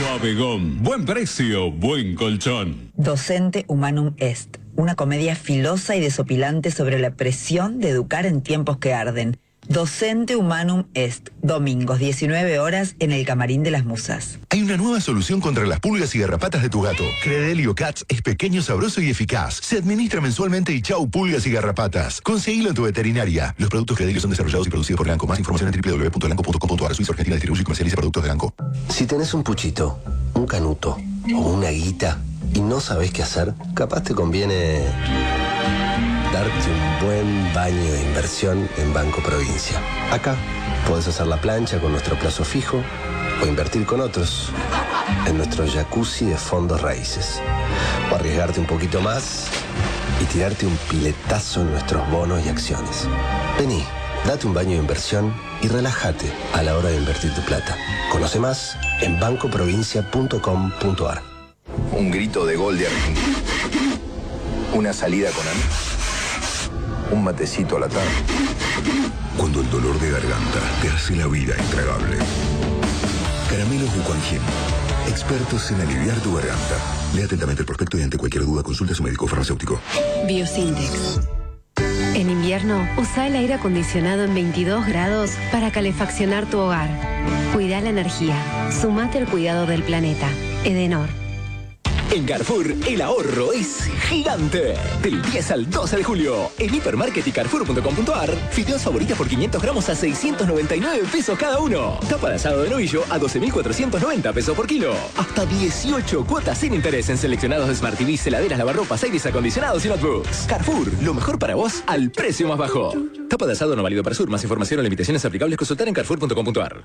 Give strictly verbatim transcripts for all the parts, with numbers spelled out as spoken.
Abegón. Buen precio, buen colchón. Docente Humanum Est. Una comedia filosa y desopilante sobre la presión de educar en tiempos que arden. Docente Humanum Est. Domingos, diecinueve horas, en el Camarín de las Musas. Hay una nueva solución contra las pulgas y garrapatas de tu gato. Credelio Cats es pequeño, sabroso y eficaz. Se administra mensualmente y chau pulgas y garrapatas. Conseguilo en tu veterinaria. Los productos Credelio son desarrollados y producidos por Elanco. Más información en doble u doble u doble u punto elanco punto com punto a r. Suiza Argentina distribuye y comercializa productos de Elanco. Si tenés un puchito, un canuto o una guita y no sabés qué hacer, capaz te conviene darte un buen baño de inversión en Banco Provincia. Acá podés hacer la plancha con nuestro plazo fijo o invertir con otros en nuestro jacuzzi de fondos raíces. O arriesgarte un poquito más y tirarte un piletazo en nuestros bonos y acciones. Vení, date un baño de inversión y relájate a la hora de invertir tu plata. Conoce más en banco provincia punto com punto a r. Un grito de gol de Argentina. Una salida con amigos. Un matecito a la tarde. Cuando el dolor de garganta te hace la vida intragable. Caramelos Bucanjin. Expertos en aliviar tu garganta. Lea atentamente el prospecto y ante cualquier duda consulte a su médico farmacéutico. Biosintex. En invierno, usa el aire acondicionado en veintidós grados para calefaccionar tu hogar. Cuida la energía. Sumate al cuidado del planeta. Edenor. En Carrefour, el ahorro es gigante. Del diez al doce de julio, en Hipermarket y Carrefour punto com punto a r, fideos favoritas por quinientos gramos a seiscientos noventa y nueve pesos cada uno. Tapa de asado de novillo a doce mil cuatrocientos noventa pesos por kilo. Hasta dieciocho cuotas sin interés en seleccionados Smart T V, heladeras, lavarropas, aires acondicionados y notebooks. Carrefour, lo mejor para vos al precio más bajo. Tapa de asado no válido para Sur. Más información o limitaciones aplicables consultar en Carrefour punto com punto a r.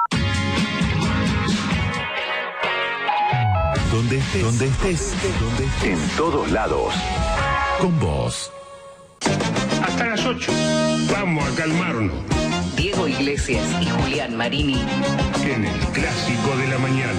Donde estés, donde estés, donde estés. En todos lados. Con vos. Hasta las ocho. Vamos a calmarnos. Diego Iglesias y Julián Marini. En el Clásico de la Mañana.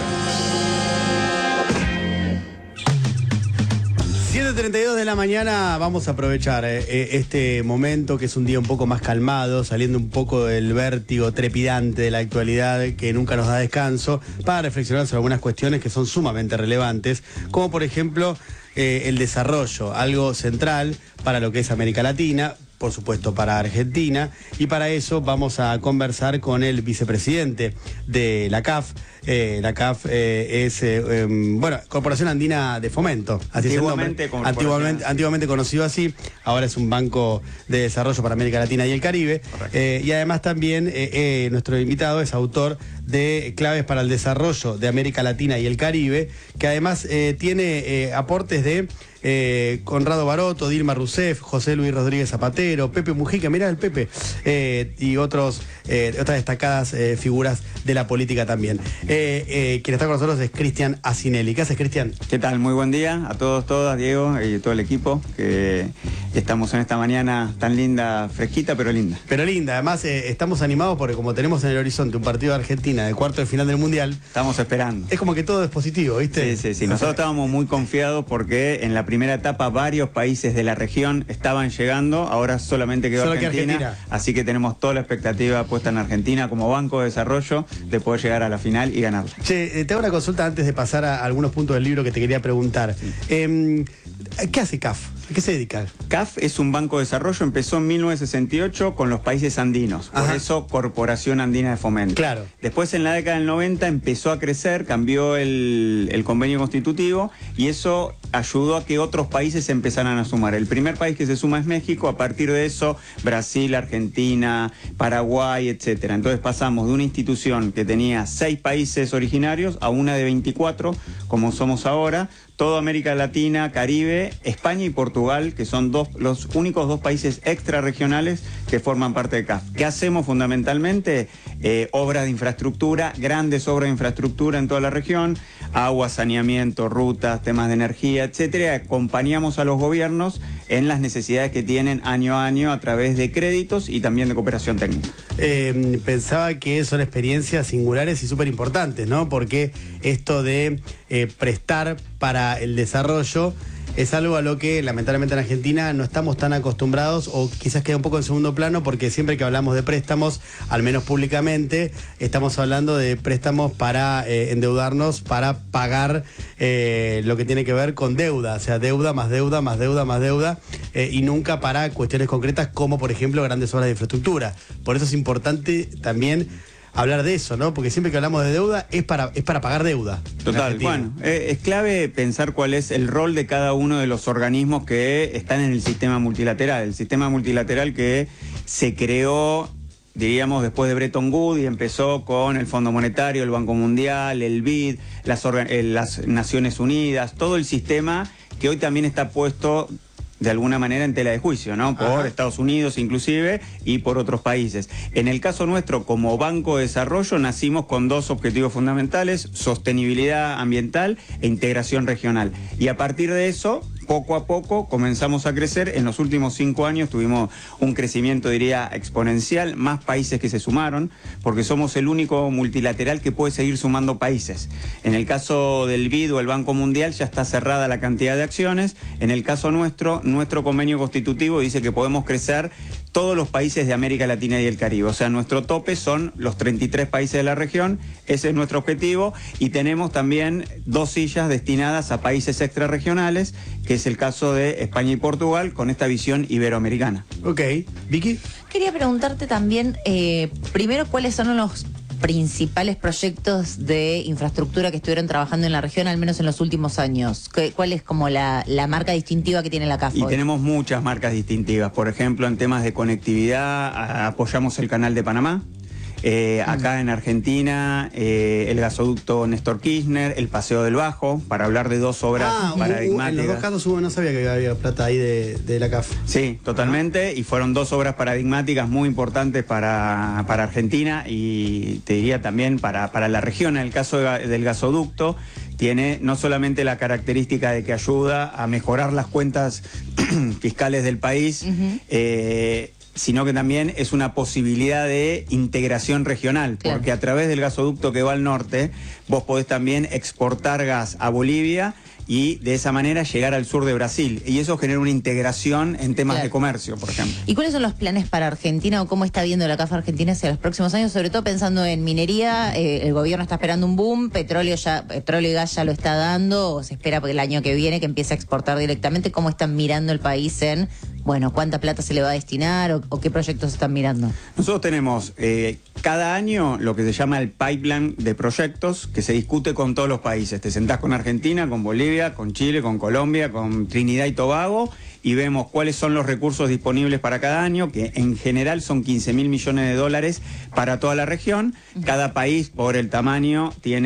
siete treinta y dos de la mañana, vamos a aprovechar eh, este momento que es un día un poco más calmado, saliendo un poco del vértigo trepidante de la actualidad que nunca nos da descanso, para reflexionar sobre algunas cuestiones que son sumamente relevantes, como por ejemplo eh, el desarrollo, algo central para lo que es América Latina, por supuesto para Argentina, y para eso vamos a conversar con el vicepresidente de la C A F. Eh, la C A F eh, es, eh, eh, bueno, Corporación Andina de Fomento, así antiguamente, es el nombre. Antiguamente, antiguamente conocido así, ahora es un banco de desarrollo para América Latina y el Caribe. Eh, y además también eh, eh, nuestro invitado es autor de Claves para el Desarrollo de América Latina y el Caribe, que además eh, tiene eh, aportes de Eh, Conrado Baroto, Dilma Rousseff, José Luis Rodríguez Zapatero, Pepe Mujica, mirá el Pepe, eh, y otros, eh, otras destacadas eh, figuras de la política también. Eh, eh, quien está con nosotros es Cristian Asinelli. ¿Qué haces, Cristian? ¿Qué tal? Muy buen día a todos, todas, Diego y todo el equipo, que estamos en esta mañana tan linda, fresquita, pero linda. Pero linda, además eh, estamos animados porque como tenemos en el horizonte un partido de Argentina de cuarto de final del Mundial. Estamos esperando. Es como que todo es positivo, ¿viste? Sí, sí, sí. Nosotros estábamos muy confiados porque en la primera etapa varios países de la región estaban llegando, ahora solamente quedó Solo Argentina, que Argentina, así que tenemos toda la expectativa puesta en Argentina como banco de desarrollo de poder llegar a la final y ganarla. Che, te hago una consulta antes de pasar a algunos puntos del libro que te quería preguntar. Sí. Eh, ¿Qué hace C A F? ¿A qué se dedica? C A F es un banco de desarrollo, empezó en mil novecientos sesenta y ocho con los países andinos, por Ajá. eso Corporación Andina de Fomento. Claro. Después en la década del noventa empezó a crecer, cambió el, el convenio constitutivo y eso ayudó a que otros países empezaran a sumar. El primer país que se suma es México, a partir de eso Brasil, Argentina, Paraguay, etcétera. Entonces pasamos de una institución que tenía seis países originarios a una de veinticuatro, como somos ahora, toda América Latina, Caribe, España y Portugal, que son dos, los únicos dos países extrarregionales que forman parte de C A F. ¿Qué hacemos fundamentalmente? Eh, obras de infraestructura, grandes obras de infraestructura en toda la región, agua, saneamiento, rutas, temas de energía, etcétera. Acompañamos a los gobiernos en las necesidades que tienen año a año a través de créditos y también de cooperación técnica. Eh, pensaba que son experiencias singulares y súper importantes, ¿no? Porque esto de eh, prestar para el desarrollo es algo a lo que lamentablemente en Argentina no estamos tan acostumbrados o quizás queda un poco en segundo plano porque siempre que hablamos de préstamos, al menos públicamente, estamos hablando de préstamos para eh, endeudarnos, para pagar eh, lo que tiene que ver con deuda, o sea, deuda más deuda, más deuda, más deuda, eh, y nunca para cuestiones concretas como, por ejemplo, grandes obras de infraestructura. Por eso es importante también hablar de eso, ¿no? Porque siempre que hablamos de deuda es para, es para pagar deuda. Total, bueno, eh, es clave pensar cuál es el rol de cada uno de los organismos que están en el sistema multilateral. El sistema multilateral que se creó, diríamos, después de Bretton Woods y empezó con el Fondo Monetario, el Banco Mundial, el B I D, las, eh, las Naciones Unidas, todo el sistema que hoy también está puesto de alguna manera en tela de juicio, ¿no? Por Ajá. Estados Unidos inclusive y por otros países. En el caso nuestro, como Banco de Desarrollo, nacimos con dos objetivos fundamentales: sostenibilidad ambiental e integración regional. Y a partir de eso, poco a poco comenzamos a crecer. En los últimos cinco años tuvimos un crecimiento, diría, exponencial, más países que se sumaron, porque somos el único multilateral que puede seguir sumando países. En el caso del B I D o el Banco Mundial ya está cerrada la cantidad de acciones. En el caso nuestro, nuestro convenio constitutivo dice que podemos crecer todos los países de América Latina y el Caribe. O sea, nuestro tope son los treinta y tres países de la región, ese es nuestro objetivo, y tenemos también dos sillas destinadas a países extrarregionales, que es el caso de España y Portugal, con esta visión iberoamericana. Ok, Vicky. Quería preguntarte también, eh, primero, ¿cuáles son los principales proyectos de infraestructura que estuvieron trabajando en la región, al menos en los últimos años? ¿Cuál es como la, la marca distintiva que tiene la C A F? Y hoy? tenemos muchas marcas distintivas. Por ejemplo, en temas de conectividad, a, apoyamos el Canal de Panamá. Eh, acá en Argentina, eh, el gasoducto Néstor Kirchner, el Paseo del Bajo, para hablar de dos obras ah, paradigmáticas. En los dos casos no sabía que había plata ahí de, de la C A F. Sí, totalmente, y fueron dos obras paradigmáticas muy importantes para, para Argentina y te diría también para, para la región. En el caso de, del gasoducto, tiene no solamente la característica de que ayuda a mejorar las cuentas fiscales del país, uh-huh. eh, sino que también es una posibilidad de integración regional, claro. Porque a través del gasoducto que va al norte, vos podés también exportar gas a Bolivia y de esa manera llegar al sur de Brasil. Y eso genera una integración en temas claro. de comercio, por ejemplo. ¿Y cuáles son los planes para Argentina o cómo está viendo la C A F Argentina hacia los próximos años? Sobre todo pensando en minería, eh, el gobierno está esperando un boom, petróleo ya petróleo y gas ya lo está dando, o se espera el año que viene que empiece a exportar directamente. ¿Cómo están mirando el país en, bueno, cuánta plata se le va a destinar o, o qué proyectos están mirando? Nosotros tenemos eh, cada año lo que se llama el pipeline de proyectos que se discute con todos los países. Te sentás con Argentina, con Bolivia, con Chile, con Colombia, con Trinidad y Tobago, y vemos cuáles son los recursos disponibles para cada año, que en general son quince mil millones de dólares para toda la región. Cada país, por el tamaño, tiene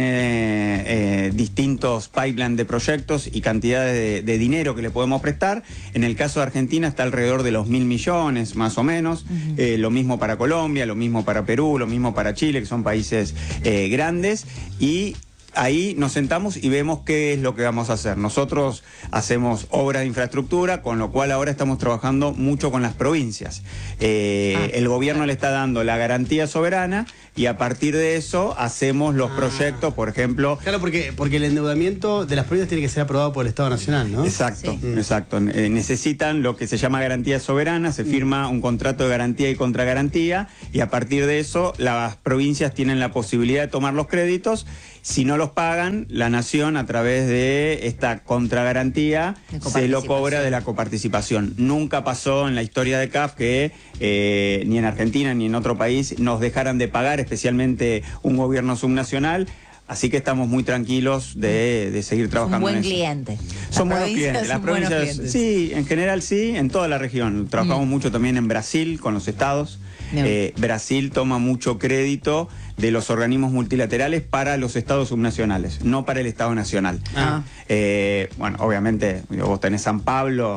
eh, distintos pipelines de proyectos y cantidades de, de dinero que le podemos prestar. En el caso de Argentina está alrededor de los mil millones, más o menos. Uh-huh. eh, lo mismo para Colombia, lo mismo para Perú, lo mismo para Chile, que son países eh, grandes. Y ahí nos sentamos y vemos qué es lo que vamos a hacer. Nosotros hacemos obras de infraestructura, con lo cual ahora estamos trabajando mucho con las provincias. Eh, ah, el gobierno claro. le está dando la garantía soberana y a partir de eso hacemos los ah. proyectos, por ejemplo... Claro, porque, porque el endeudamiento de las provincias tiene que ser aprobado por el Estado Nacional, ¿no? Exacto, sí. mm. exacto. Eh, necesitan lo que se llama garantía soberana, se firma un contrato de garantía y contragarantía y a partir de eso las provincias tienen la posibilidad de tomar los créditos. Si no los pagan, la nación a través de esta contragarantía se lo cobra de la coparticipación. Nunca pasó en la historia de C A F que eh, ni en Argentina ni en otro país nos dejaran de pagar, especialmente un gobierno subnacional. Así que estamos muy tranquilos de, de seguir trabajando. Un buen en eso. cliente. Son buenos clientes. Las provincias, sí, en general sí, en toda la región. Trabajamos mm. mucho también en Brasil con los estados. Eh, Brasil toma mucho crédito de los organismos multilaterales para los estados subnacionales, no para el Estado Nacional. Ah. Eh, bueno, obviamente, vos tenés San Pablo,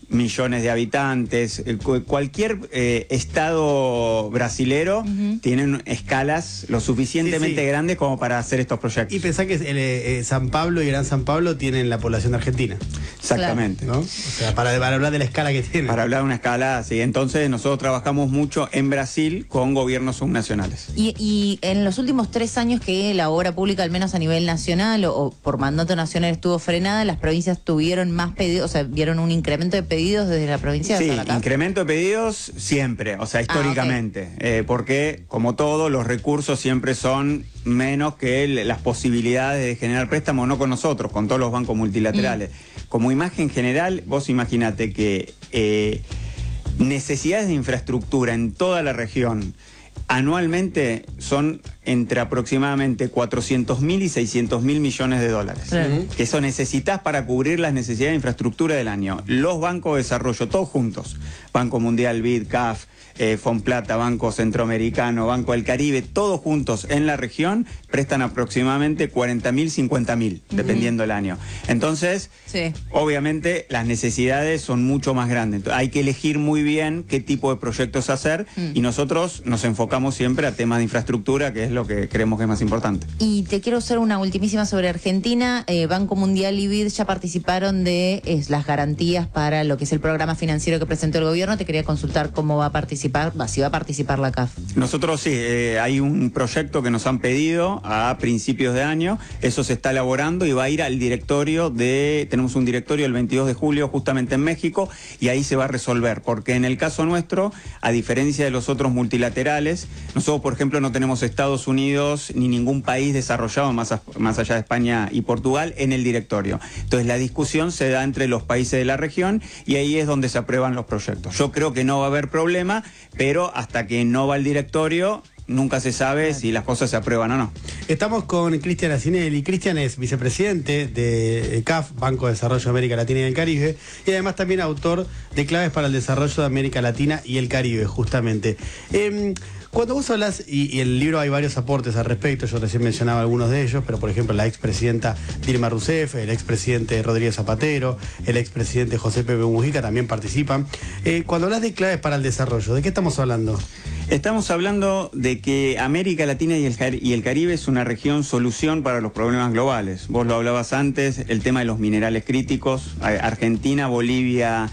millones de habitantes, eh, cu- cualquier eh, estado brasilero uh-huh. tienen escalas lo suficientemente sí, sí. grandes como para hacer estos proyectos. Y pensá que el, eh, San Pablo y Gran San Pablo tienen la población de Argentina. Exactamente. Claro. ¿No? O sea, para, para hablar de la escala que tienen. Para hablar de una escala, sí. Entonces nosotros trabajamos mucho en Brasil con gobiernos subnacionales. Y, y en los últimos tres años que la obra pública, al menos a nivel nacional o, o por mandato nacional, estuvo frenada, las provincias tuvieron más pedidos, o sea, vieron un incremento de pedidos desde la provincia. Sí, hasta la incremento de pedidos siempre, o sea, históricamente, ah, okay. eh, porque como todo, los recursos siempre son menos que el, las posibilidades de generar préstamos, no con nosotros, con todos los bancos multilaterales. Mm. Como imagen general, vos imaginate que eh, necesidades de infraestructura en toda la región anualmente son entre aproximadamente cuatrocientos mil y seiscientos mil millones de dólares. Sí. Que eso necesitas para cubrir las necesidades de infraestructura del año. Los bancos de desarrollo, todos juntos, Banco Mundial, B I D, C A F, eh, Fonplata, Banco Centroamericano, Banco del Caribe, todos juntos en la región prestan aproximadamente cuarenta mil, cincuenta mil, uh-huh. dependiendo del año. Entonces, sí. obviamente las necesidades son mucho más grandes. Entonces, hay que elegir muy bien qué tipo de proyectos hacer uh-huh. y nosotros nos enfocamos siempre a temas de infraestructura, que es lo que creemos que es más importante. Y te quiero hacer una ultimísima sobre Argentina. Eh, Banco Mundial y B I D ya participaron de eh, las garantías para lo que es el programa financiero que presentó el gobierno. Te quería consultar cómo va a participar, si va a participar la C A F. Nosotros sí, eh, hay un proyecto que nos han pedido a principios de año, eso se está elaborando y va a ir al directorio de, tenemos un directorio el veintidós de julio justamente en México y ahí se va a resolver, porque en el caso nuestro, a diferencia de los otros multilaterales, nosotros por ejemplo no tenemos Estados Unidos ni ningún país desarrollado más, a, más allá de España y Portugal en el directorio. Entonces la discusión se da entre los países de la región y ahí es donde se aprueban los proyectos. Yo creo que no va a haber problema, pero hasta que no va al directorio nunca se sabe si las cosas se aprueban o no. Estamos con Cristian Acinelli. Cristian es vicepresidente de C A F, Banco de Desarrollo de América Latina y el Caribe, y además también autor de Claves para el Desarrollo de América Latina y el Caribe, justamente. Eh, Cuando vos hablas, y, y en el libro hay varios aportes al respecto, yo recién mencionaba algunos de ellos, pero por ejemplo la expresidenta Dilma Rousseff, el expresidente Rodríguez Zapatero, el expresidente José Pepe Mujica también participan. Eh, cuando hablas de claves para el desarrollo, ¿de qué estamos hablando? Estamos hablando de que América Latina y el, y el Caribe es una región solución para los problemas globales. Vos lo hablabas antes, el tema de los minerales críticos. Argentina, Bolivia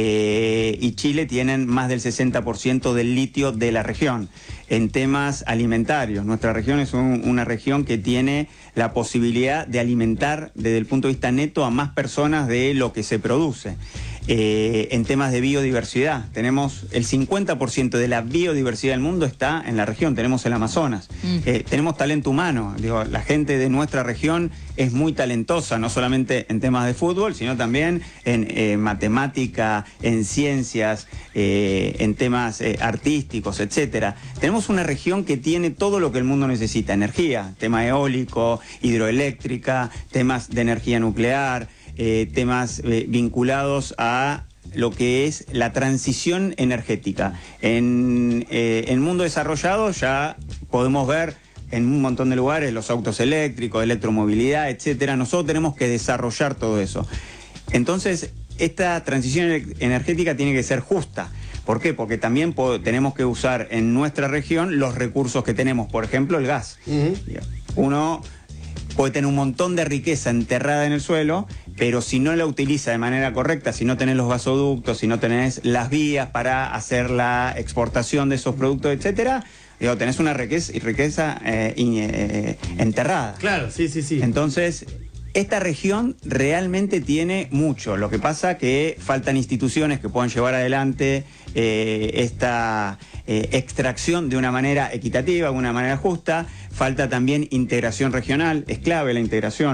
eh, y Chile tienen más del sesenta por ciento del litio de la región. En temas alimentarios, nuestra región es un, una región que tiene la posibilidad de alimentar desde el punto de vista neto a más personas de lo que se produce. Eh, en temas de biodiversidad, tenemos el cincuenta por ciento de la biodiversidad del mundo está en la región, tenemos el Amazonas. Mm. Eh, tenemos talento humano, digo, la gente de nuestra región es muy talentosa, no solamente en temas de fútbol, sino también en eh, matemática, en ciencias, eh, en temas eh, artísticos, etcétera. Tenemos una región que tiene todo lo que el mundo necesita, energía, tema eólico, hidroeléctrica, temas de energía nuclear, Eh, temas eh, vinculados a lo que es la transición energética. En eh, el mundo desarrollado ya podemos ver en un montón de lugares los autos eléctricos, electromovilidad, etcétera. Nosotros tenemos que desarrollar todo eso. Entonces, esta transición energética tiene que ser justa. ¿Por qué? Porque también tenemos que usar en nuestra región los recursos que tenemos, por ejemplo, el gas. Uh-huh. Uno puede tener un montón de riqueza enterrada en el suelo, pero si no la utiliza de manera correcta, si no tenés los gasoductos, si no tenés las vías para hacer la exportación de esos productos, etcétera, digo, tenés una riqueza, riqueza eh, eh, enterrada. Claro, sí, sí, sí. Entonces, esta región realmente tiene mucho. Lo que pasa que faltan instituciones que puedan llevar adelante eh, esta eh, extracción de una manera equitativa, de una manera justa. Falta también integración regional, es clave la integración.